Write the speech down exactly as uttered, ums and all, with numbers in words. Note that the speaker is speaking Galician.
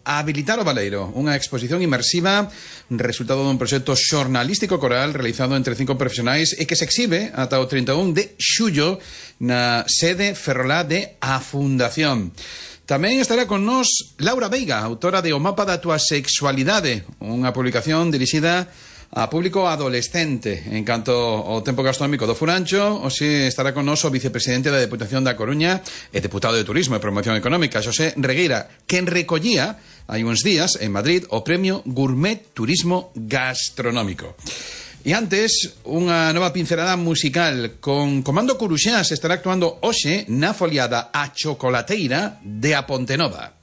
Habilitar o Baleiro, unha exposición inmersiva resultado dun proxecto xornalístico coral realizado entre cinco profesionais e que se exhibe ata o trinta e un de xullo na sede ferrolá de A Fundación. Tamén estará con nós Laura Veiga, autora de O Mapa da Tua Sexualidade, unha publicación dirixida a público adolescente. En canto ao tempo gastronómico do Furancho, hoxe estará con nós o vicepresidente da Deputación da Coruña e deputado de Turismo e Promoción Económica, Xosé Regueira, quen recollía hai uns días en Madrid o premio Gourmet Turismo Gastronómico. E antes, unha nova pincelada musical con Comando Curuxás estará actuando hoxe na foliada A Chocolateira de A Pontenova.